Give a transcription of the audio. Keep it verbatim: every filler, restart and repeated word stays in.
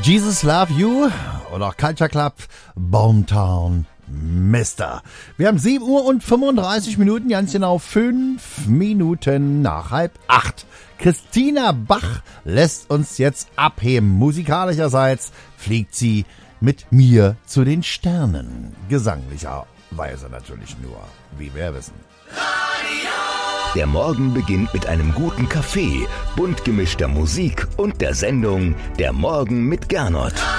Jesus Love You oder Culture Club, Boomtown Mister. Wir haben sieben Uhr und fünfunddreißig Minuten, ganz genau fünf Minuten nach halb acht. Christina Bach lässt uns jetzt abheben. Musikalischerseits fliegt sie mit mir zu den Sternen. Gesanglicherweise natürlich nur, wie wir wissen. Der Morgen beginnt mit einem guten Kaffee, bunt gemischter Musik und der Sendung Der Morgen mit Gernot.